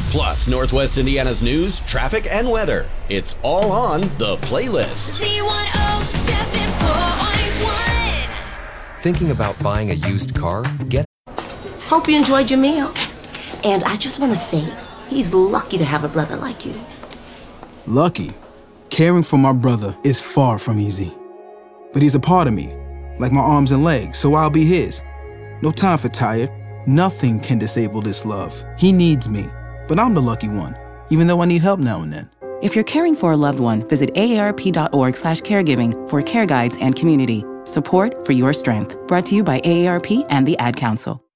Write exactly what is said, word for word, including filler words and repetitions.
Plus, Northwest Indiana's news, traffic, and weather. It's all on The Playlist. Z one oh seven point one. Thinking about buying a used car? Get. Hope you enjoyed your meal. And I just want to say, he's lucky to have a brother like you. Lucky? Caring for my brother is far from easy. But he's a part of me, like my arms and legs, so I'll be his. No time for tired. Nothing can disable this love. He needs me, but I'm the lucky one, even though I need help now and then. If you're caring for a loved one, visit A A R P dot org slash caregiving for care guides and community. Support for your strength. Brought to you by A A R P and the Ad Council.